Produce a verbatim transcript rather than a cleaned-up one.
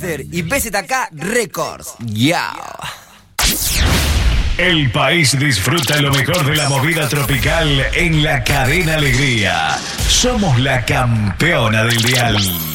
Master y B Z K Records. Ya. El país disfruta lo mejor de la movida tropical en la cadena Alegría. Somos la campeona del dial.